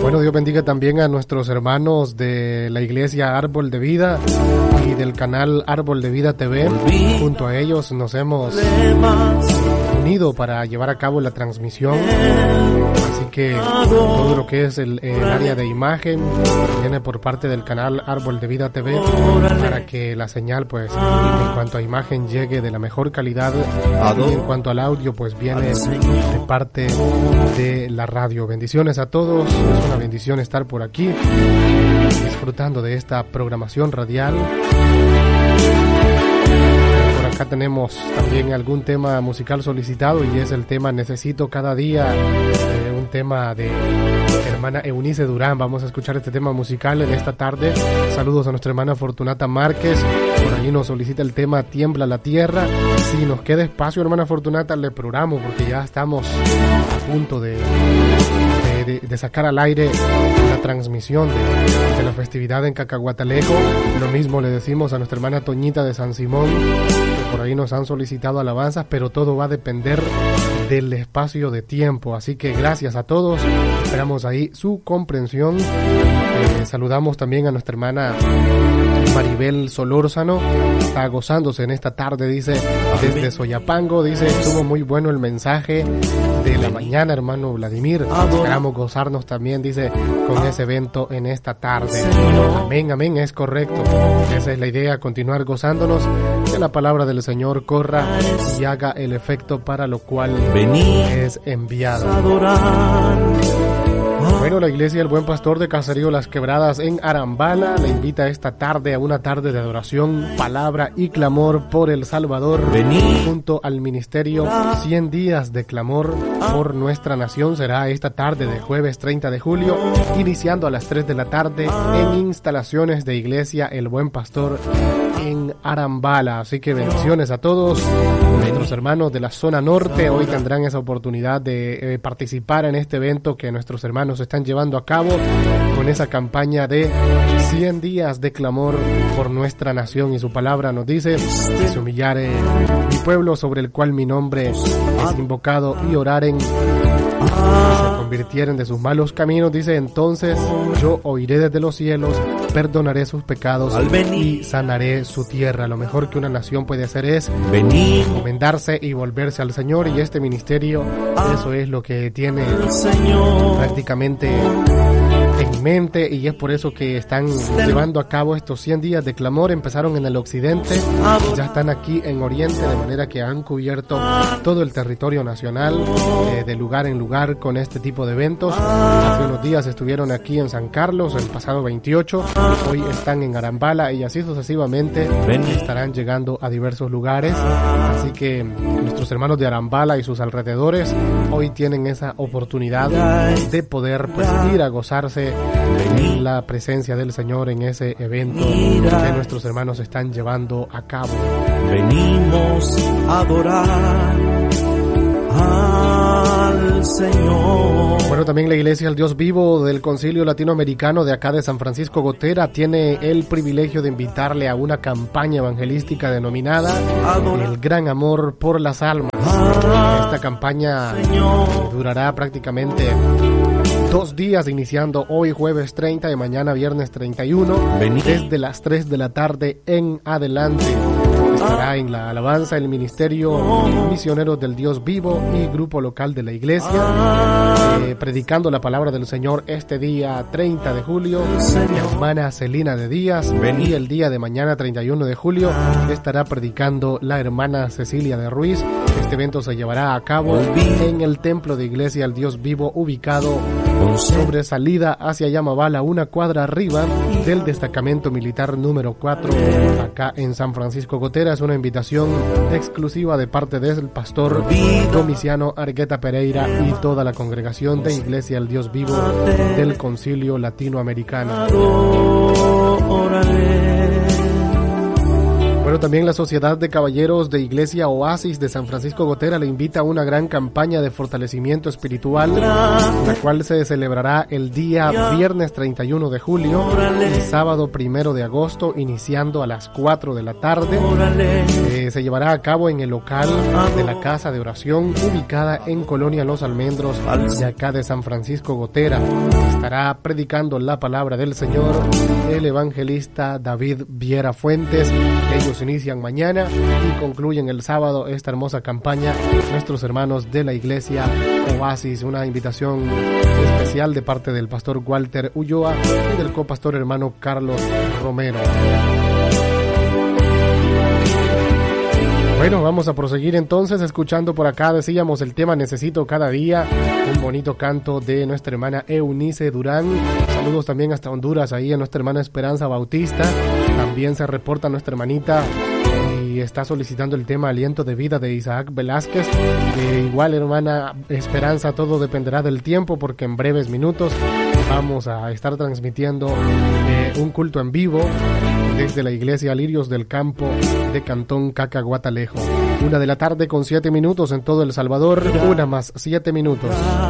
Bueno, Dios bendiga también a nuestros hermanos de la iglesia Árbol de Vida y del canal Árbol de Vida TV. Junto a ellos nos hemos unido para llevar a cabo la transmisión. Así que todo lo que es el área de imagen viene por parte del canal Árbol de Vida TV para que la señal, pues, en cuanto a imagen llegue de la mejor calidad, y en cuanto al audio, pues viene de parte de la radio. Bendiciones a todos, es una bendición estar por aquí disfrutando de esta programación radial. Por acá tenemos también algún tema musical solicitado y es el tema Necesito Cada Día, un tema de hermana Eunice Durán. Vamos a escuchar este tema musical en esta tarde. Saludos a nuestra hermana Fortunata Márquez, por ahí nos solicita el tema Tiembla la Tierra. Si nos queda espacio, hermana Fortunata, le programo porque ya estamos a punto de sacar al aire la transmisión de la festividad en Cacahuataleco. Lo mismo le decimos a nuestra hermana Toñita de San Simón, que por ahí nos han solicitado alabanzas, pero todo va a depender del espacio de tiempo. Así que gracias a todos, esperamos ahí su comprensión. Saludamos también a nuestra hermana Maribel Solórzano, está gozándose en esta tarde, dice, desde Soyapango, dice, estuvo muy bueno el mensaje de la mañana, hermano Vladimir, esperamos gozarnos también, dice, con ese evento en esta tarde. Amén, amén, es correcto, esa es la idea, continuar gozándonos, que la palabra del Señor corra y haga el efecto para lo cual es enviada. Bueno, la iglesia del Buen Pastor de Caserío Las Quebradas en Arambala le invita esta tarde a una tarde de adoración, palabra y clamor por El Salvador. Junto al ministerio 100 días de clamor por nuestra nación. Será esta tarde de jueves 30 de julio, iniciando a las 3 de la tarde en instalaciones de iglesia El Buen Pastor en Arambala. Así que bendiciones a todos nuestros hermanos de la zona norte. Hoy tendrán esa oportunidad de participar en este evento que nuestros hermanos están llevando a cabo con esa campaña de 100 días de clamor por nuestra nación. Y su palabra nos dice: si se humillare mi pueblo sobre el cual mi nombre es invocado y oraren, se convirtieren de sus malos caminos, dice, entonces yo oiré desde los cielos, perdonaré sus pecados y sanaré su tierra. Lo mejor que una nación puede hacer es encomendarse y volverse al Señor, y este ministerio eso es lo que tiene prácticamente en mente, y es por eso que están llevando a cabo estos 100 días de clamor. Empezaron en el occidente, ya están aquí en oriente, de manera que han cubierto todo el territorio nacional, de lugar en lugar con este tipo de eventos. Hace unos días estuvieron aquí en San Carlos el pasado 28, hoy están en Arambala y así sucesivamente estarán llegando a diversos lugares. Así que nuestros hermanos de Arambala y sus alrededores hoy tienen esa oportunidad de poder, pues, ir a gozarse en la presencia del Señor en ese evento que nuestros hermanos están llevando a cabo. Venimos a adorar al Señor. Bueno, también la Iglesia del Dios Vivo del Concilio Latinoamericano de acá de San Francisco Gotera tiene el privilegio de invitarle a una campaña evangelística denominada El Gran Amor por las Almas. Esta campaña durará prácticamente 2 días, iniciando hoy jueves 30 y mañana viernes 31, desde las 3 de la tarde en adelante. Estará en la alabanza el Ministerio Misioneros del Dios Vivo y grupo local de la iglesia, predicando la palabra del Señor este día 30 de julio, la hermana Celina de Díaz, y el día de mañana 31 de julio estará predicando la hermana Cecilia de Ruiz. Este evento se llevará a cabo en el Templo de Iglesia al Dios Vivo, ubicado sobre salida hacia Yamabala, 1 cuadra arriba del destacamento militar número 4, acá en San Francisco Gotera. Es una invitación exclusiva de parte del pastor Domiciano Argueta Pereira y toda la congregación de Iglesia al Dios Vivo del Concilio Latinoamericano. Bueno, también la Sociedad de Caballeros de Iglesia Oasis de San Francisco Gotera le invita a una gran campaña de fortalecimiento espiritual, la cual se celebrará el día viernes 31 de julio y sábado 1 de agosto, iniciando a las 4 de la tarde. Se llevará a cabo en el local de la Casa de Oración, ubicada en Colonia Los Almendros, de acá de San Francisco Gotera. Estará predicando la palabra del Señor el evangelista David Viera Fuentes. Ellos inician mañana y concluyen el sábado esta hermosa campaña nuestros hermanos de la iglesia Oasis. Una invitación especial de parte del pastor Walter Ulloa y del copastor hermano Carlos Romero. Bueno, vamos a proseguir entonces escuchando por acá, decíamos, el tema Necesito Cada Día, un bonito canto de nuestra hermana Eunice Durán. Saludos también hasta Honduras, ahí a nuestra hermana Esperanza Bautista. También se reporta nuestra hermanita y está solicitando el tema Aliento de Vida de Isaac Velázquez. Igual, hermana Esperanza, todo dependerá del tiempo, porque en breves minutos vamos a estar transmitiendo un culto en vivo desde la iglesia Lirios del Campo de Cantón Cacahuatalejo. 1 de la tarde con 7 minutos en todo El Salvador, 1 más 7 minutos.